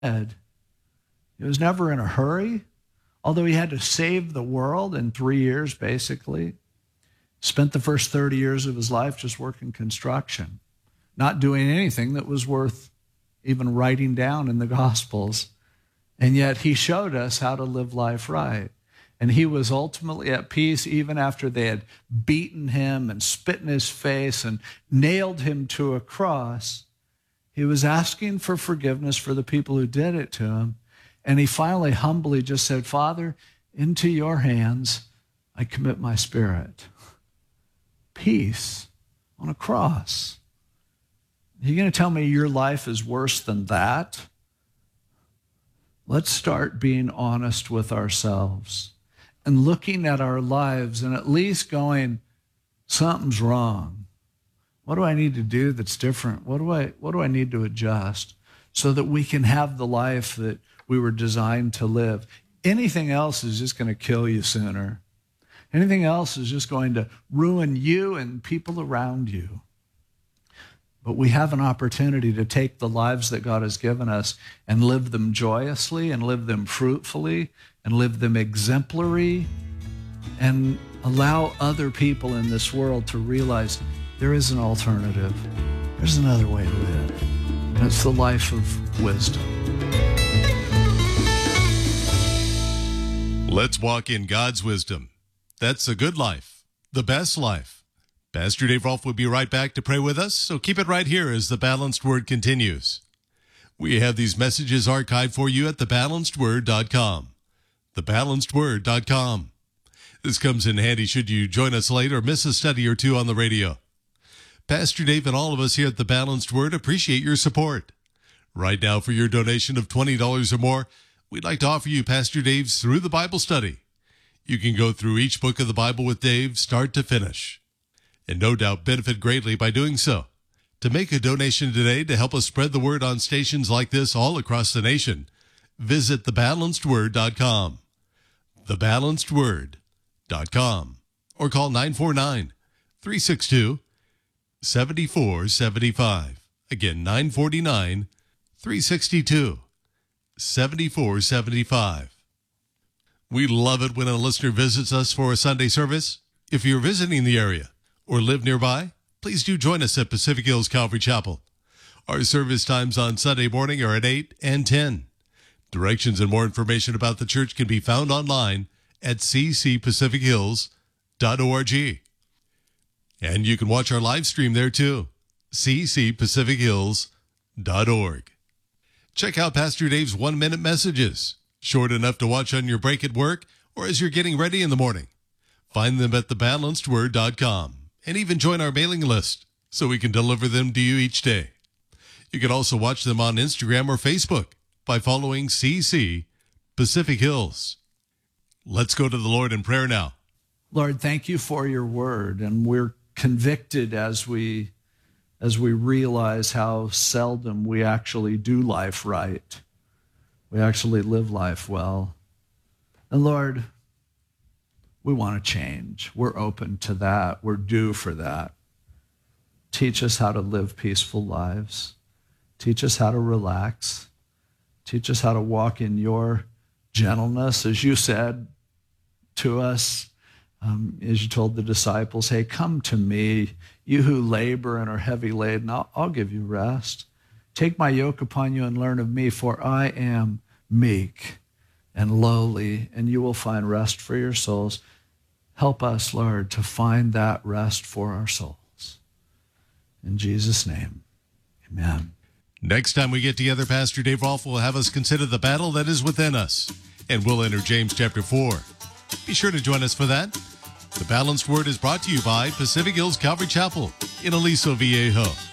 He was never in a hurry, although he had to save the world in 3 years, basically. Spent the first 30 years of his life just working construction, not doing anything that was worth even writing down in the Gospels. And yet he showed us how to live life right. And he was ultimately at peace even after they had beaten him and spit in his face and nailed him to a cross. He was asking for forgiveness for the people who did it to him. And he finally humbly just said, Father, into your hands I commit my spirit. Peace on a cross. Are you going to tell me your life is worse than that? Let's start being honest with ourselves and looking at our lives and at least going, something's wrong. What do I need to do that's different? What do I need to adjust so that we can have the life that we were designed to live? Anything else is just going to kill you sooner. Anything else is just going to ruin you and people around you. But we have an opportunity to take the lives that God has given us and live them joyously and live them fruitfully and live them exemplary and allow other people in this world to realize there is an alternative. There's another way to live. And it's the life of wisdom. Let's walk in God's wisdom. That's a good life, the best life. Pastor Dave Rolfe will be right back to pray with us, so keep it right here as the Balanced Word continues. We have these messages archived for you at thebalancedword.com. Thebalancedword.com. This comes in handy should you join us late or miss a study or two on the radio. Pastor Dave and all of us here at The Balanced Word appreciate your support. Right now, for your donation of $20 or more, we'd like to offer you Pastor Dave's Through the Bible study. You can go through each book of the Bible with Dave, start to finish, and no doubt benefit greatly by doing so. To make a donation today to help us spread the word on stations like this all across the nation, visit thebalancedword.com. Thebalancedword.com. Or call 949-362-7475. Again, 949-362-7475. We love it when a listener visits us for a Sunday service. If you're visiting the area or live nearby, please do join us at Pacific Hills Calvary Chapel. Our service times on Sunday morning are at 8 and 10. Directions and more information about the church can be found online at ccpacifichills.org. And you can watch our live stream there too, ccpacifichills.org. Check out Pastor Dave's 1-minute messages, short enough to watch on your break at work or as you're getting ready in the morning. Find them at thebalancedword.com and even join our mailing list so we can deliver them to you each day. You can also watch them on Instagram or Facebook by following CC Pacific Hills. Let's go to the Lord in prayer now. Lord, thank you for your word, and we're convicted as we realize how seldom we actually do life right. We actually live life well. And Lord, we want to change. We're open to that. We're due for that. Teach us how to live peaceful lives. Teach us how to relax. Teach us how to walk in your gentleness, as you said to us, as you told the disciples, hey, come to me, you who labor and are heavy laden, I'll give you rest. Take my yoke upon you and learn of me, for I am meek and lowly, and you will find rest for your souls. Help us, Lord, to find that rest for our souls. In Jesus' name, amen. Next time we get together, Pastor Dave Rolfe will have us consider the battle that is within us, and we'll enter James chapter 4. Be sure to join us for that. The Balanced Word is brought to you by Pacific Hills Calvary Chapel in Aliso Viejo.